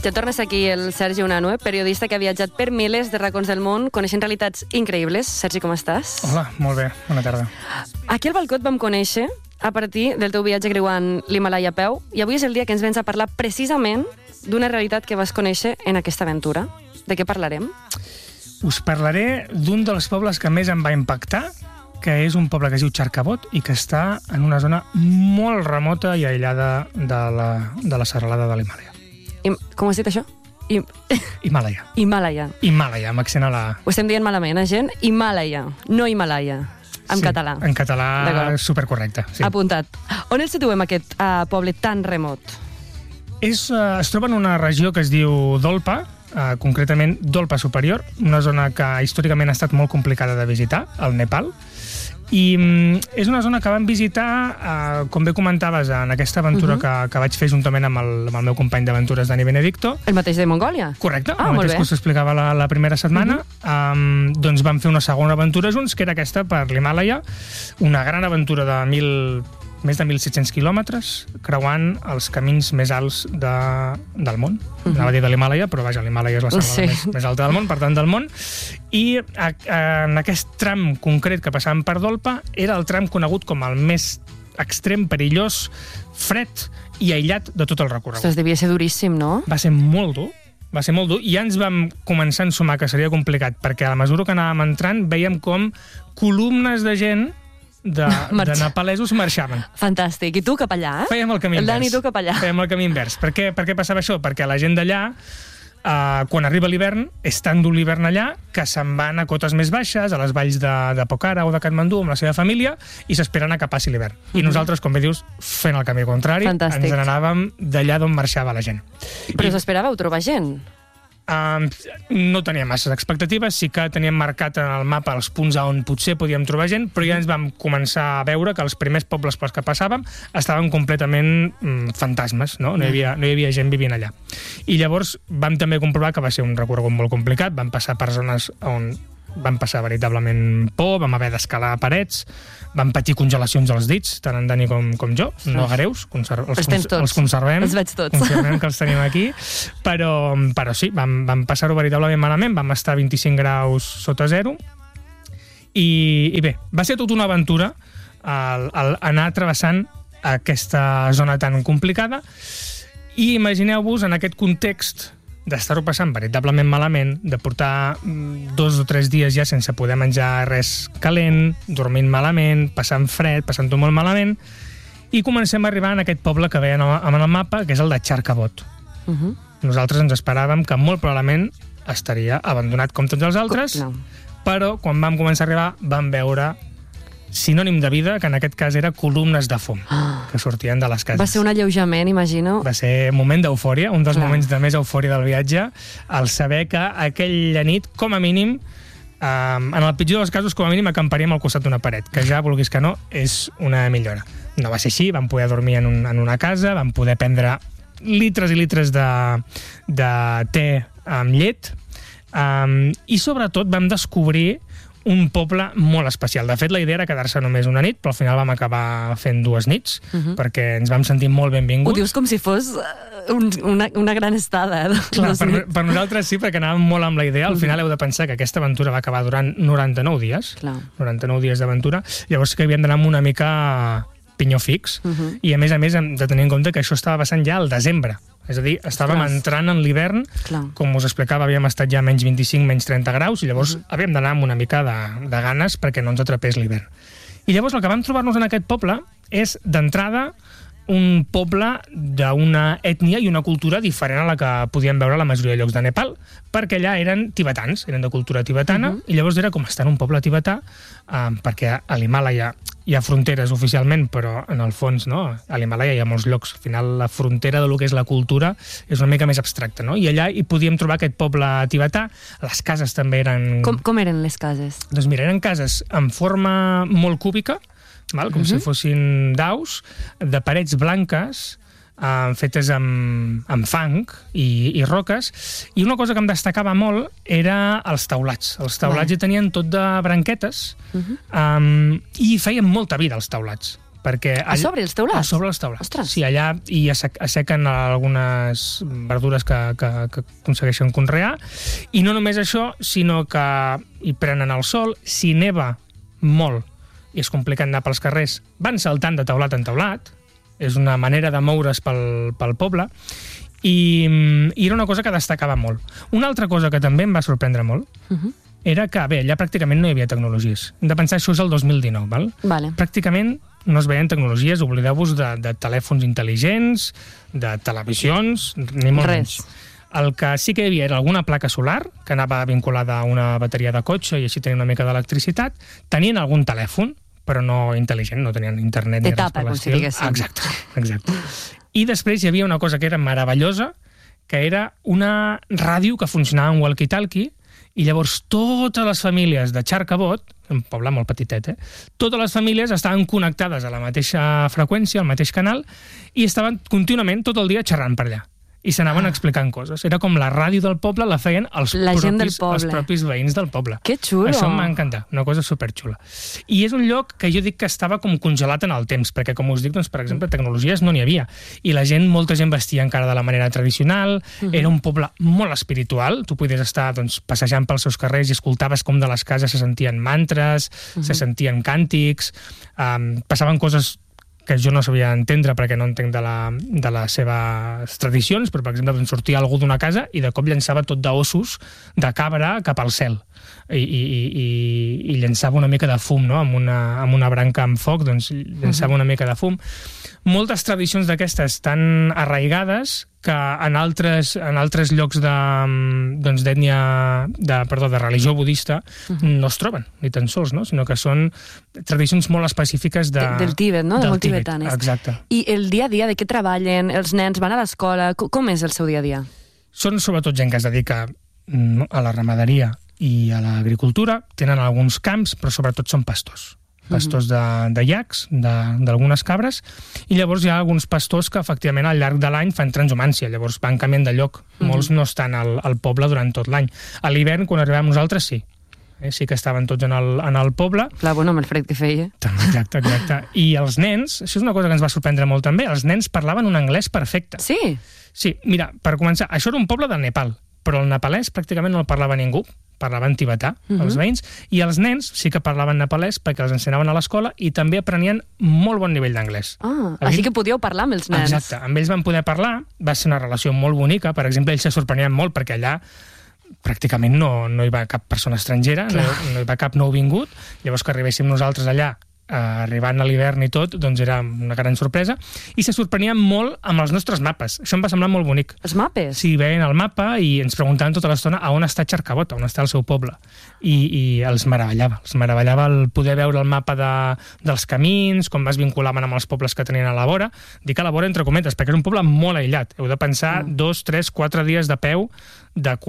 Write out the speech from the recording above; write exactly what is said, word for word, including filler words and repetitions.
Ja tornes aquí el Sergi Unanue, periodista que ha viatjat per milers de racons del món, coneixent realitats increïbles. Sergi, com estàs? Hola, molt bé, bona tarda. Aquí al balcó et vam conèixer a partir del teu viatge creuant l'Himalaya a peu, i avui és el dia que ens vens a parlar precisament d'una realitat que vas conèixer en aquesta aventura. De què parlarem? Us parlaré d'un dels pobles que més em va impactar, que és un poble que es diu Charkabot i que està en una zona molt remota i aïllada de la, de la serralada de l'Himàlaia. I, com has dit això? I... Himàlaia. Himàlaia. Himàlaia, amb accent a la... Ho estem dient malament, eh, gent? Himàlaia, no Himalaya, en sí, català. En català supercorrecte. Sí. Apuntat. On el situem, aquest uh, poble tan remot? És, uh, es troba en una regió que es diu Dolpa, uh, concretament Dolpa Superior, una zona que històricament ha estat molt complicada de visitar, al Nepal. I um, és una zona que vam visitar, uh, com bé comentaves, en aquesta aventura uh -huh. que, que vaig fer juntament amb el, amb el meu company d'aventures, Dani Benedicto. El mateix de Mongòlia? Correcte, ah, el mateix que us explicava la, la primera setmana. Uh -huh. um, doncs vam fer una segona aventura junts, que era aquesta per l'Himàlaia, una gran aventura de mil... més de mil set-cents quilòmetres, creuant els camins més alts de, del món. Uh-huh. Anava a dir de l'Himàlaia, però vaja, l'Himàlaia és la serralada sí. més, més alta del món, per tant del món. I a, a, en aquest tram concret que passàvem per Dolpa, era el tram conegut com el més extrem, perillós, fred i aïllat de tot el recorregut. Ostres, devia ser duríssim, no? Va ser molt dur. Va ser molt dur, i ja ens vam començar a ensumar que seria complicat, perquè a la mesura que anàvem entrant veiem com columnes de gent de, de nepalesos marxaven. Fantàstic. I tu cap allà? Eh? Fèiem el camí el invers. Dani, tu cap allà. Fèiem el camí invers. Per què, per què passava això? Perquè la gent d'allà, eh, quan arriba l'hivern, és tan dur l'hivern allà que se'n van a cotes més baixes, a les valls de, de Pokhara o de Katmandú amb la seva família, i s'esperen a que passi l'hivern. I mm-hmm. nosaltres, com bé dius, fent el camí contrari, Fantàstic. ens n'anàvem d'allà d'on marxava la gent. Però I... us esperàveu trobar gent? Uh, no teníem masses expectatives, sí que teníem marcat en el mapa els punts on potser podíem trobar gent, però ja ens vam començar a veure que els primers pobles pels que passàvem estaven completament mm, fantasmes, no? No hi havia, no hi havia gent vivint allà. I llavors vam també comprovar que va ser un recorregut molt complicat, vam passar per zones on vam passar veritablement por, vam haver d'escalar parets, vam patir congelacions als dits, tant en Dani com, com jo, no greus, conserv els, els, tots. els conservem, els veig tots. Conservem que els tenim aquí, però, però sí, vam, vam passar-ho veritablement malament, vam estar a vint-i-cinc graus sota zero, i, i bé, va ser tota una aventura el, el anar travessant aquesta zona tan complicada, i imagineu-vos en aquest context d'estar-ho passant veritablement malament, de portar dos o tres dies ja sense poder menjar res calent, dormint malament, passant fred, passant-ho molt malament, i comencem a arribar en aquest poble que veiem en el mapa, que és el de Charkabot. Uh -huh. Nosaltres ens esperàvem que molt probablement estaria abandonat com tots els altres, no. Però quan vam començar a arribar vam veure sinònim de vida, que en aquest cas era columnes de fum ah. que sortien de les cases. Va ser un alleujament, imagino. Va ser un moment d'eufòria, un dels Clar. moments de més eufòria del viatge, el saber que aquella nit, com a mínim, eh, en el pitjor dels casos, com a mínim, acamparíem al costat d'una paret, que ja, vulguis que no, és una millora. No va ser així, vam poder dormir en, un, en una casa, vam poder prendre litres i litres de, de te amb llet, eh, i sobretot vam descobrir un poble molt especial. De fet, la idea era quedar-se només una nit, però al final vam acabar fent dues nits, uh-huh. perquè ens vam sentir molt benvinguts. Ho dius com si fos un, una, una gran estada. Clar, per, per nosaltres sí, perquè anàvem molt amb la idea. Al final heu de pensar que aquesta aventura va acabar durant noranta-nou dies. Clar. noranta-nou dies d'aventura. Llavors que havíem d'anar amb una mica pinyó fix, uh-huh. i a més a més hem de tenir en compte que això estava passant ja al desembre. És a dir, estàvem Clar. entrant en l'hivern, com us explicava, havíem estat ja menys vint-i-cinc, menys trenta graus, i llavors uh-huh. havíem d'anar amb una mica de, de ganes perquè no ens atrapés l'hivern. I llavors el que vam trobar-nos en aquest poble és, d'entrada, un poble d'una ètnia i una cultura diferent a la que podíem veure a la majoria de llocs de Nepal, perquè allà eren tibetans, eren de cultura tibetana, uh-huh. i llavors era com estar en un poble tibetà, eh, perquè a l'Himàlaia hi ha fronteres oficialment, però en el fons, no? A l'Himàlaia hi ha molts llocs. Al final, la frontera del que és la cultura és una mica més abstracta, no? I allà hi podíem trobar aquest poble tibetà. Les cases també eren... Com, com eren les cases? Doncs mira, eren cases en forma molt cúbica, val? Com uh-huh. si fossin daus, de parets blanques, Uh, fetes amb, amb fang i, i roques, i una cosa que em destacava molt era els taulats. Els taulats hi tenien tot de branquetes, uh-huh. um, i feien molta vida els taulats. perquè... A sobre els teulats? A sobre els teulats. Ostres. Sí, allà hi assequen algunes verdures que, que, que aconsegueixen conrear, i no només això, sinó que hi prenen el sol. Si neva molt i és complicat anar pels carrers, van saltant de teulat en teulat, és una manera de moure's pel, pel poble, i, i era una cosa que destacava molt. Una altra cosa que també em va sorprendre molt uh-huh. era que, bé, allà pràcticament no hi havia tecnologies. Hem de pensar, això és el dos mil dinou, val? Vale. Pràcticament no es veien tecnologies, oblideu-vos de, de telèfons intel·ligents, de televisions, ni molt Res. menys. El que sí que hi havia era alguna placa solar, que anava vinculada a una bateria de cotxe i així tenia una mica d'electricitat. Tenien algun telèfon, però no intel·ligent, no tenien internet ni res per l'estil. Exacte, exacte. I després hi havia una cosa que era meravellosa, que era una ràdio que funcionava en walkie-talkie, i llavors totes les famílies de Xarcabot, un poble molt petitet, eh? Totes les famílies estaven connectades a la mateixa freqüència, al mateix canal, i estaven contínuament tot el dia xerrant per allà. I s'anaven ah. explicant coses. Era com la ràdio del poble la feien els, la propis, gent del poble. els propis veïns del poble. Que xulo! Això m'ha encantat, una cosa superxula. I és un lloc que jo dic que estava com congelat en el temps, perquè com us dic, doncs, per exemple, tecnologies no n'hi havia. I la gent, molta gent vestia encara de la manera tradicional, uh-huh. era un poble molt espiritual, tu podies estar doncs, passejant pels seus carrers i escoltaves com de les cases se sentien mantres, uh-huh. se sentien càntics, um, passaven coses que jo no sabia entendre perquè no entenc de, la, de les seves tradicions, però, per exemple, sortia algú d'una casa i de cop llançava tot d'ossos de cabra cap al cel i, i, i, i llançava una mica de fum, no? amb, una, amb una branca amb foc, doncs llançava uh-huh. una mica de fum. Moltes tradicions d'aquestes tan arraigades que en altres, en altres llocs de, doncs, d'ètnia, de, perdó, de religió budista uh-huh. no es troben, ni tan sols, no? Sinó que són tradicions molt específiques de, de, del Tíbet, no? De molt Tíbet, tibetanes. Exacte. I el dia a dia, de què treballen? Els nens van a l'escola? Com és el seu dia a dia? Són sobretot gent que es dedica a la ramaderia i a l'agricultura, tenen alguns camps, però sobretot són pastors. pastors de, de llacs, d'algunes cabres, i llavors hi ha alguns pastors que efectivament al llarg de l'any fan transhumància, llavors van canviant de lloc. Mm-hmm. Molts no estan al, al poble durant tot l'any. A l'hivern, quan arribem nosaltres, sí. Eh, sí que estaven tots en el, en el poble. Clar, bueno, amb el fred que feia. Exacte, exacte. I els nens, això és una cosa que ens va sorprendre molt també, els nens parlaven un anglès perfecte. Sí? Sí, mira, per començar, això era un poble de Nepal, però el nepalès pràcticament no el parlava ningú, parlaven tibetà, uh-huh. els veïns, i els nens sí que parlaven nepalès perquè els ensenyaven a l'escola i també aprenien molt bon nivell d'anglès. Ah, així que podíeu parlar amb els nens. Exacte, amb ells van poder parlar, va ser una relació molt bonica, per exemple, ells se sorprenien molt perquè allà pràcticament no, no hi va cap persona estrangera, no, no hi va cap nouvingut, llavors que arribéssim nosaltres allà arribant a l'hivern i tot, doncs era una gran sorpresa, i se sorprenien molt amb els nostres mapes. Això em va semblar molt bonic. Els mapes? Sí, veien el mapa i ens preguntaven tota l'estona a on està Xarcabot, on està el seu poble. I, i els meravellava. Els meravellava el poder veure el mapa de, dels camins, com es vinculaven amb els pobles que tenien a la vora. Dic a la vora entre cometes, perquè és un poble molt aïllat. Heu de pensar mm. dos, tres, quatre dies de peu de